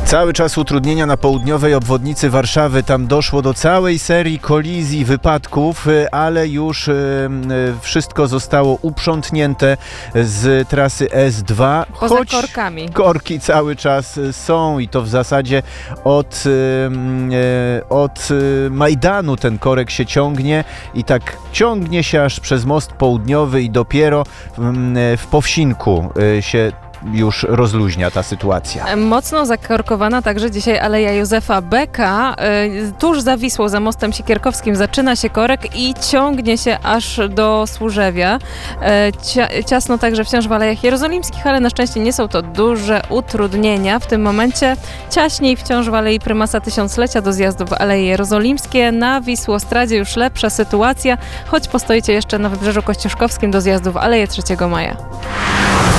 Cały czas utrudnienia na południowej obwodnicy Warszawy. Tam doszło do całej serii kolizji, wypadków, ale już wszystko zostało uprzątnięte z trasy S2. Poza korkami. Korki cały czas są i to w zasadzie od Majdanu ten korek się ciągnie i tak ciągnie się aż przez most południowy i dopiero w Powsinku się już rozluźnia ta sytuacja. Mocno zakorkowana także dzisiaj Aleja Józefa Beka. Tuż za Wisłą, za mostem Siekierkowskim zaczyna się korek i ciągnie się aż do Służewia. Ciasno także wciąż w Alejach Jerozolimskich, ale na szczęście nie są to duże utrudnienia. W tym momencie ciaśniej wciąż w Alei Prymasa Tysiąclecia do zjazdu w Aleje Jerozolimskie. Na Wisłostradzie już lepsza sytuacja, choć postoicie jeszcze na Wybrzeżu Kościuszkowskim do zjazdu w Aleję 3 Maja.